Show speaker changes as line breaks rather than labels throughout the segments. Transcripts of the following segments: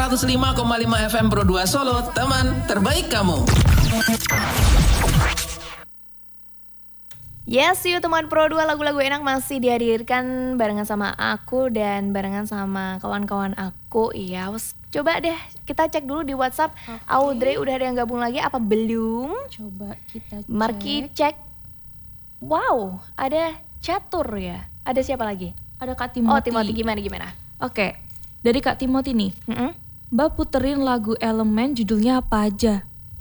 105,5 FM Pro 2 Solo, teman terbaik kamu.
Yes, you teman Pro 2, lagu-lagu enak masih dihadirkan barengan sama aku dan barengan sama kawan-kawan aku. Iya, coba deh kita cek dulu di WhatsApp. Audrey udah ada yang gabung lagi apa belum?
Coba kita cek.
Marki cek. Wow, ada Catur ya. Ada siapa lagi?
Ada Kak Timothy.
Oh, Timothy gimana?
Oke, dari Kak Timothy nih. Mbak puterin lagu Elemen, judulnya apa aja?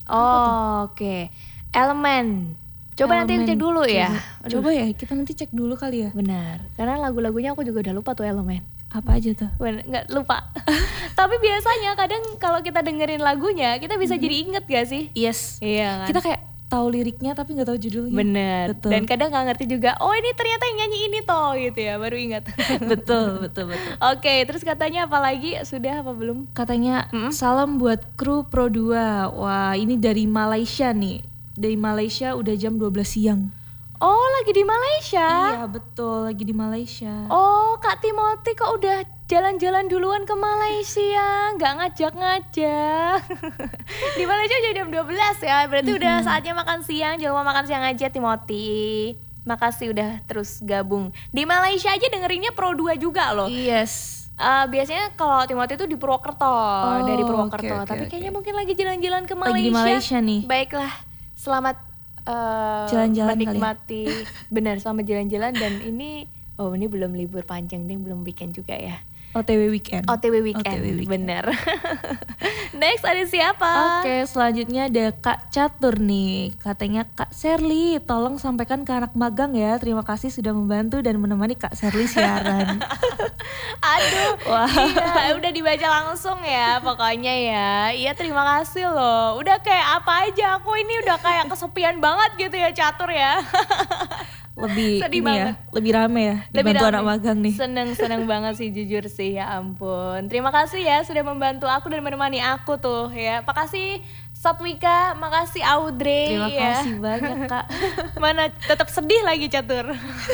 Oh, oke. Elemen. Coba nanti cek dulu ya.
Coba ya, kita nanti cek dulu kali ya.
Benar, karena lagu-lagunya aku juga udah lupa tuh Elemen.
Apa aja tuh?
Nggak lupa. Tapi biasanya kadang kalau kita dengerin lagunya, kita bisa jadi inget gak sih?
Yes.
Iya kan?
Kita kayak tahu liriknya tapi nggak tahu judulnya.
Bener.
Betul.
Dan kadang nggak ngerti juga. Oh ini ternyata yang nyanyi ini toh gitu ya. Baru ingat.
betul.
Oke, terus katanya apa lagi? Sudah apa belum?
Katanya salam buat kru Pro 2. Wah, ini dari Malaysia nih. Dari Malaysia udah jam 12 siang.
Oh, lagi di Malaysia?
Iya, betul, lagi di Malaysia.
Oh, Kak Timothy kok udah jalan-jalan duluan ke Malaysia, nggak ngajak-ngajak. Di Malaysia udah jam 12 ya, berarti udah saatnya makan siang. Jangan lupa makan siang aja, Timothy. Makasih udah terus gabung. Di Malaysia aja dengerinnya Pro 2 juga loh.
Yes.
Biasanya kalau Timothy itu di Purwokerto, dari Purwokerto.
Okay,
Tapi kayaknya mungkin lagi jalan-jalan ke Malaysia.
Lagi di Malaysia nih.
Baiklah, selamat
jalan-jalan
menikmati. Benar, selamat jalan-jalan. Dan ini belum libur panjang nih, belum weekend juga ya.
OTW weekend.
OTW weekend. Benar. Next ada siapa?
Oke, selanjutnya ada Kak Catur nih. Katanya Kak Sherly, tolong sampaikan ke anak magang ya. Terima kasih sudah membantu dan menemani Kak Sherly siaran.
Aduh,
wah.
Iya, udah dibaca langsung ya pokoknya ya. Iya, terima kasih loh. Udah kayak apa aja, aku ini udah kayak kesepian banget gitu ya Catur ya.
Lebih
sedih
ini
banget.
Ya, lebih rame ya dibantu anak magang nih.
Seneng banget sih, jujur sih, ya ampun. Terima kasih ya sudah membantu aku dan menemani aku tuh ya. Makasih Satwika, makasih Audrey.
Terima kasih banyak Kak.
Mana tetap sedih lagi Catur.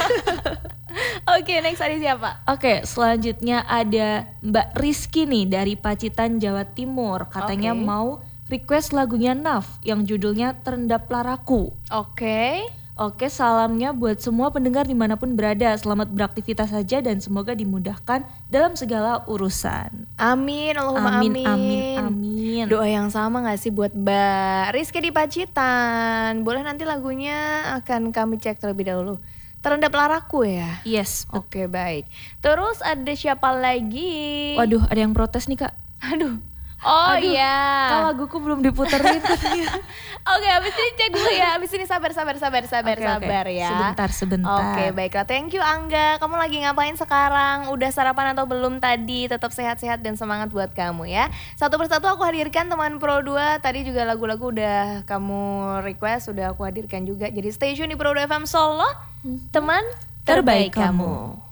Oke, next ada siapa?
Oke, selanjutnya ada Mbak Rizky nih dari Pacitan, Jawa Timur. Katanya mau request lagunya Naf yang judulnya Terendap Laraku. Oke, salamnya buat semua pendengar dimanapun berada. Selamat beraktivitas saja dan semoga dimudahkan dalam segala urusan.
Amin, Allahumma
amin.
Doa yang sama gak sih buat Mbak Rizky di Pacitan? Boleh nanti lagunya akan kami cek terlebih dahulu. Terendap Laraku ya?
Yes.
Oke, baik. Terus ada siapa lagi?
Waduh, ada yang protes nih Kak.
Aduh, iya.
Kalau laguku belum diputerin katanya.
Oke, abis ini cek dulu ya. Abis ini sabar ya.
Sebentar.
Oke, baiklah. Thank you Angga. Kamu lagi ngapain sekarang? Udah sarapan atau belum tadi? Tetap sehat-sehat dan semangat buat kamu ya. Satu persatu aku hadirkan teman Pro 2. Tadi juga lagu-lagu udah kamu request, udah aku hadirkan juga. Jadi stay tune di Pro 2 FM Solo, teman terbaik kamu.